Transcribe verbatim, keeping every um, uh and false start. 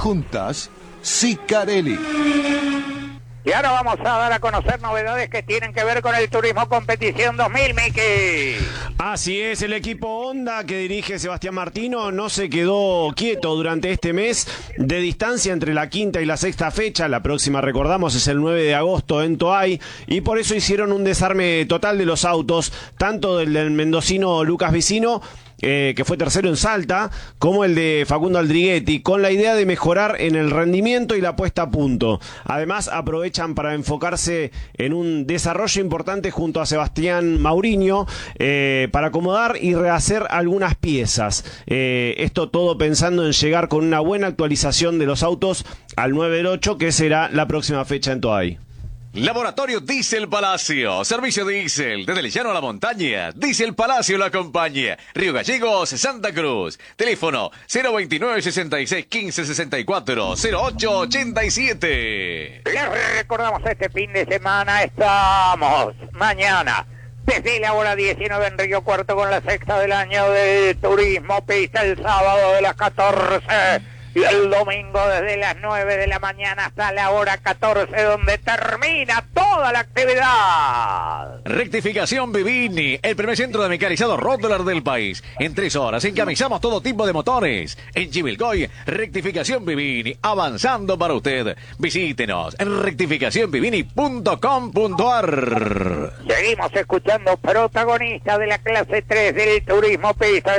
Juntas, Sicarelli. Y ahora vamos a dar a conocer novedades que tienen que ver con el Turismo Competición dos mil, Miki. Así es, el equipo Honda que dirige Sebastián Martino no se quedó quieto durante este mes de distancia entre la quinta y la sexta fecha. La próxima, recordamos, es el nueve de agosto en Toay, y por eso hicieron un desarme total de los autos, tanto del, del mendocino Lucas Vicino, Eh, que fue tercero en Salta, como el de Facundo Aldriguetti, con la idea de mejorar en el rendimiento y la puesta a punto. Además, aprovechan para enfocarse en un desarrollo importante junto a Sebastián Mauriño, eh, para acomodar y rehacer algunas piezas. Eh, esto todo pensando en llegar con una buena actualización de los autos al nueve del ocho, que será la próxima fecha en Toay. Laboratorio Diesel Palacio, servicio diésel, desde el llano a la montaña. Diesel Palacio lo acompaña. Río Gallegos, Santa Cruz. Teléfono cero veintinueve, sesenta y seis, quince, sesenta y cuatro, cero ocho ochenta y siete. Les recordamos, este fin de semana estamos mañana desde la hora diecinueve en Río Cuarto con la sexta del año del Turismo Pista, el sábado de las catorce. Y el domingo desde las nueve de la mañana hasta la hora catorce, donde termina toda la actividad. Rectificación Vivini, el primer centro de mecanizado Rotterdam del país. En tres horas encamisamos todo tipo de motores. En Chivilcoy, Rectificación Vivini, avanzando para usted. Visítenos en rectificación vivini punto com punto a r. Seguimos escuchando protagonistas de la clase tres del Turismo Pista.